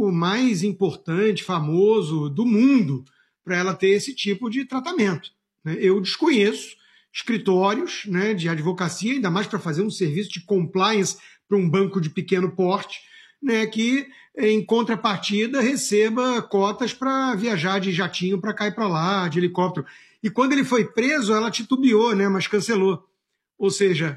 médico mais importante, famoso do mundo, para ela ter esse tipo de tratamento. Eu desconheço escritórios, né, de advocacia, ainda mais para fazer um serviço de compliance para um banco de pequeno porte, né, que, em contrapartida, receba cotas para viajar de jatinho para cá e para lá, de helicóptero. E quando ele foi preso, ela titubeou, né, mas cancelou. Ou seja,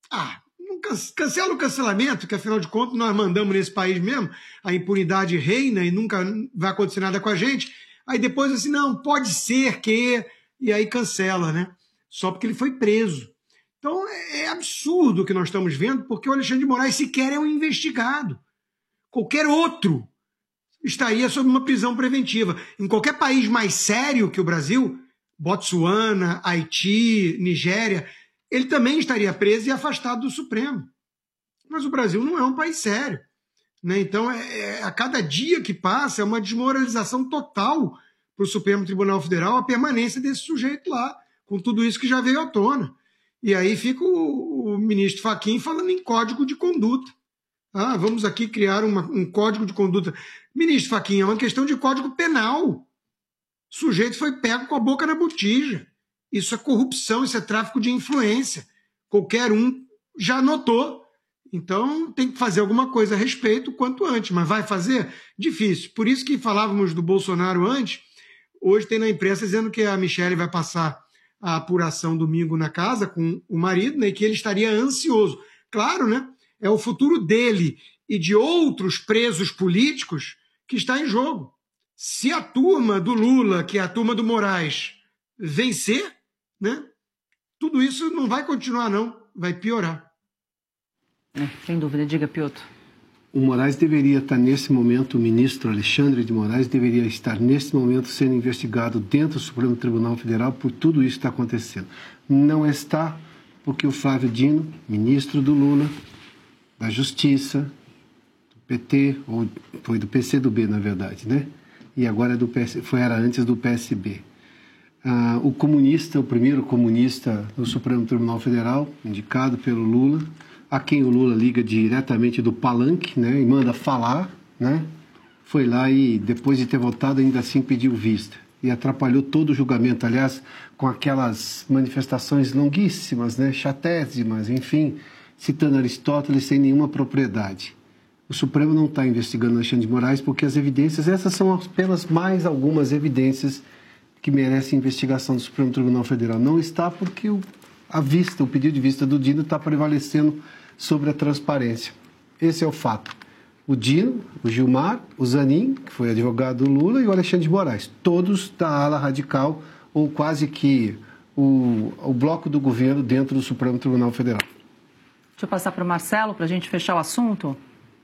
cancela o cancelamento, que afinal de contas nós mandamos nesse país mesmo, a impunidade reina e nunca vai acontecer nada com a gente. Aí depois assim, não, pode ser que... E aí cancela, né? Só porque ele foi preso. Então é absurdo o que nós estamos vendo, porque o Alexandre de Moraes sequer é um investigado. Qualquer outro estaria sob uma prisão preventiva. Em qualquer país mais sério que o Brasil, Botsuana, Haiti, Nigéria, ele também estaria preso e afastado do Supremo. Mas o Brasil não é um país sério, né? Então, a cada dia que passa, é uma desmoralização total para o Supremo Tribunal Federal a permanência desse sujeito lá, com tudo isso que já veio à tona. E aí fica o ministro Fachin falando em código de conduta. Vamos aqui criar um código de conduta. Ministro Fachin, é uma questão de código penal. O sujeito foi pego com a boca na botija. Isso é corrupção, isso é tráfico de influência. Qualquer um já notou. Então tem que fazer alguma coisa a respeito o quanto antes. Mas vai fazer? Difícil. Por isso que falávamos do Bolsonaro antes. Hoje tem na imprensa dizendo que a Michelle vai passar a apuração domingo na casa com o marido, né, e que ele estaria ansioso. Claro, né? É o futuro dele e de outros presos políticos que está em jogo. Se a turma do Lula, que é a turma do Moraes, vencer, né, tudo isso não vai continuar, não. Vai piorar. Sem dúvida. Diga, Piotr. O Moraes deveria estar nesse momento, o ministro Alexandre de Moraes deveria estar nesse momento sendo investigado dentro do Supremo Tribunal Federal por tudo isso que está acontecendo. Não está porque o Flávio Dino, ministro do Lula, da Justiça, do PT, ou foi do PCdoB, na verdade, né? E agora é do era antes do PSB. O comunista, o primeiro comunista do Supremo Tribunal Federal, indicado pelo Lula, a quem o Lula liga diretamente do palanque, né, e manda falar, né, foi lá e, depois de ter votado, ainda assim pediu vista. E atrapalhou todo o julgamento, aliás, com aquelas manifestações longuíssimas, né, chatésimas, enfim, citando Aristóteles sem nenhuma propriedade. O Supremo não está investigando Alexandre de Moraes porque as evidências, essas são apenas mais algumas evidências que merecem investigação do Supremo Tribunal Federal. Não está porque o pedido de vista do Dino está prevalecendo sobre a transparência. Esse é o fato. O Dino, o Gilmar, o Zanin, que foi advogado do Lula, e o Alexandre de Moraes, todos da ala radical, ou quase que o bloco do governo dentro do Supremo Tribunal Federal. Deixa eu passar para o Marcelo, para a gente fechar o assunto.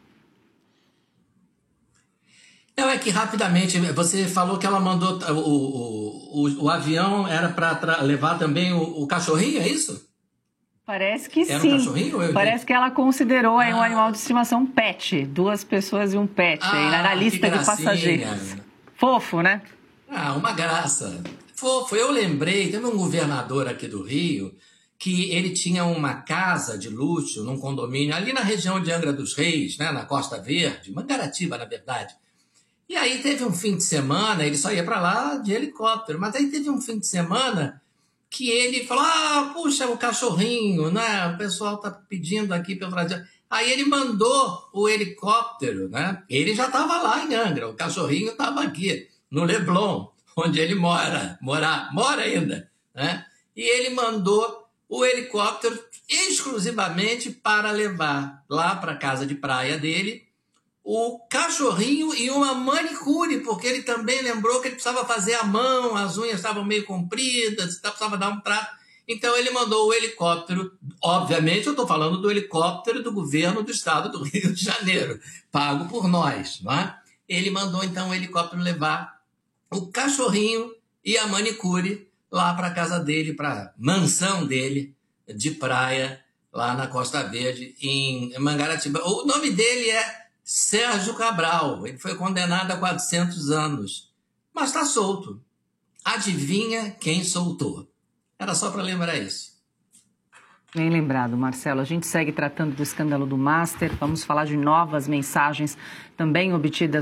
Não, é que rapidamente, você falou que ela mandou, o avião era para levar também o cachorrinho, é isso? Parece que era sim. Um cachorrinho? Parece que ela considerou aí um animal de estimação pet, 2 pessoas e um pet, aí na lista de passageiros. Fofo, né? Uma graça. Fofo. Eu lembrei, teve um governador aqui do Rio que ele tinha uma casa de luxo num condomínio ali na região de Angra dos Reis, né, na Costa Verde, Mangaratiba, na verdade. E aí teve um fim de semana, ele só ia para lá de helicóptero, mas aí teve um fim de semana que ele falou, puxa, o cachorrinho, né? O pessoal tá pedindo aqui pelo Brasil. Aí ele mandou o helicóptero, né? Ele já estava lá em Angra, o cachorrinho estava aqui, no Leblon, onde ele mora ainda, né? E ele mandou o helicóptero exclusivamente para levar lá para a casa de praia dele o cachorrinho e uma manicure, porque ele também lembrou que ele precisava fazer à mão, as unhas estavam meio compridas, precisava dar um trato. Então ele mandou o helicóptero, obviamente eu estou falando do helicóptero do governo do estado do Rio de Janeiro, pago por nós, não é? Ele mandou então o helicóptero levar o cachorrinho e a manicure lá para a casa dele, para a mansão dele de praia, lá na Costa Verde, em Mangaratiba. O nome dele é Sérgio Cabral. Ele foi condenado a 400 anos, mas está solto. Adivinha quem soltou? Era só para lembrar isso. Bem lembrado, Marcelo. A gente segue tratando do escândalo do Master. Vamos falar de novas mensagens também obtidas